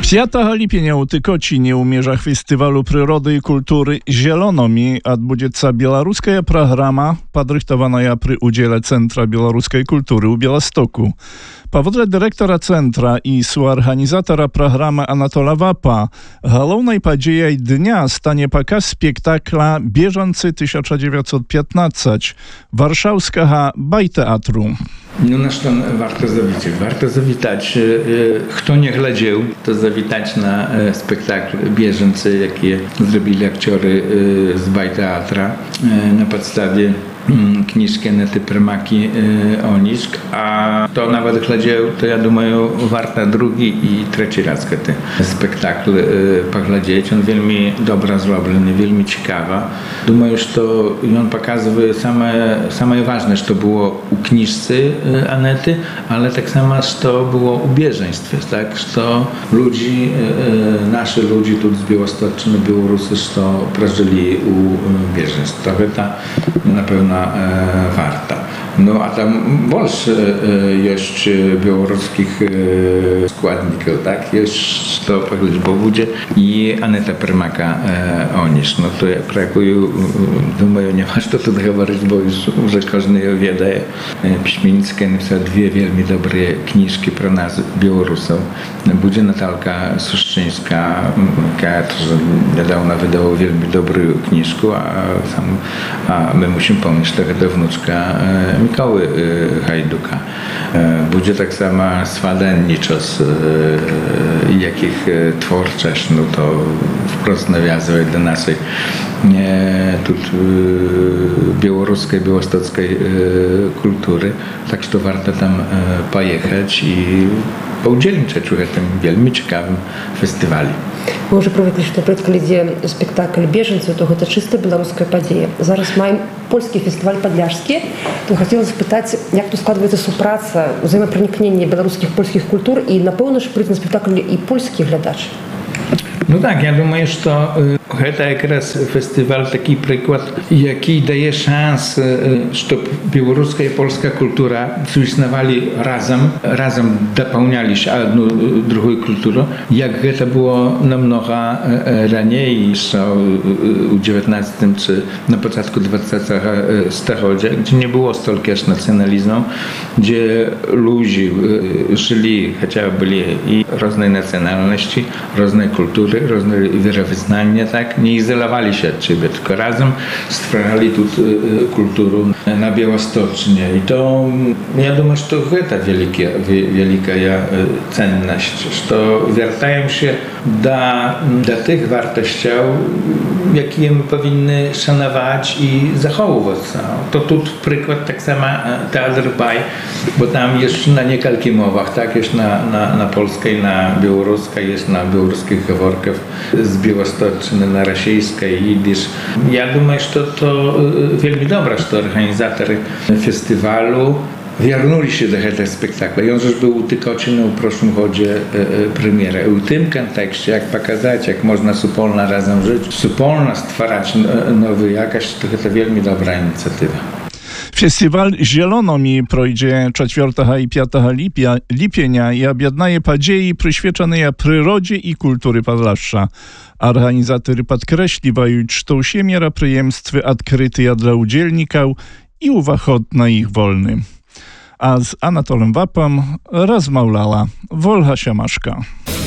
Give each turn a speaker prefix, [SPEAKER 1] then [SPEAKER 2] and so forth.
[SPEAKER 1] 5 липня у Тыкocinie у межах фестивалю прыроды и культуры «Зелономи» отбудется белорусская программа, подрыхтованная при уdziale Centra Białoruskiej Kultury u Białegostoku. Powodle dyrektora centra i współorganizatora programy Anatola Wapa, głównej podziejej dnia stanie pokaz spektakla Bieżący 1915 warszawskiego Bajteatru.
[SPEAKER 2] No na co warto zawitać? Warto zawitać, kto nie глядел, to zawitać na spektakl Bieżący, jakie zrobili aktorzy z Bajteatra na podstawie kniżki Anety Prymaki Oniszk, a to nawet глядел, to ja думаю, warto drugi i trzeci raz ten spektakl poglądać. On wielmi dobra zrobiony, wielmi ciekawa. Думаю, что on pokazuje same ważne, co było u kniżcy Anety, ale tak samo, co było u bieżeństwie, tak? Że ludzi, nasi ludzie tu z Białostoczni, Białorusy, co przeżyli u bieżeństwa. To na pewno warto. No a tam больше jeszcze białoruskich składników, tak? Jeszcze to poglądać, bo będzie i Aneta Prymaka Oniszk. No to ja prakuję, думаю, nie ma co tu mówić, bo już każdy ją wie. Piśmienicka napisała dwie wielmi dobre kniżki pro nas, Białorusów. Będzie Natalka Suszczyńska, która niedawno wydała wielmi dobrą kniżkę, a my musimy pomnieć, że to wnuczka Mikoły Hajduka. Będzie tak samo swadenniczos, jakich twórczość, no to wprost nawiązuje do naszej białoruskiej, białostockiej kultury. Tak, że to warto tam pojechać i poudzielniczać w tym wielmi ciekawym festiwalu.
[SPEAKER 3] Мы уже привыкли, что предколеде спектакль «Беженцы» то это чисто белорусская подея. Зараз маем польский фестиваль «Подляжский». То хотелось спытать, як тут складывается супраца, взаимопроникновение белорусских польских культур и, напевно, ж прийти на спектакль и польский глядач.
[SPEAKER 2] No tak, ja думаю, że to jest festiwal taki przykład, jaki daje szansę, żeby białoruska i polska kultura istniewali razem dopełniali się jedną drugą kulturę, jak to było namnogo raniej, jeszcze u XIX czy na początku XX stulecia, gdzie nie było stolki nacjonalizmu, gdzie ludzie żyli, chociaż byli i różnej nacjonalności, różnej kultury, różne wierowyznania, tak, nie izolowali się od siebie, tylko razem stwarzali tu kulturę na Białostocznie. I to, ja думаю, że to wielka cenność, że wracają się do tych wartości, jakie my powinny szanować i zachowywać. To tu przykład tak samo Teatr Baj, bo tam jest na niekalki mowach, tak, jest na polskiej, na białoruskiej, jest na białoruskich gaworkach, z Białostoczni na rosyjskiej, jidysz. Ja думаю, że to wielmi dobre, że organizatorzy festiwalu wernuli się do tego spektakla. I on już był u Tykocinie w proszłym chodzie premiera. I w tym kontekście, jak pokazać, jak można wspólnie razem żyć, wspólnie stwarzać nowy jakaś, to wielmi dobra inicjatywa.
[SPEAKER 1] Festiwal «Zielonomi» projdzie 4 i 5 lipnia i objednaje podziei przyświecone przyrodzie i kultury Podlasza. Organizatorzy podkreśliwają, że się мероприемstwy odkryte dla udzielników i uwachod na ich wolny. A z Anatolem Wapem rozmawiała Wolha Siemaszka.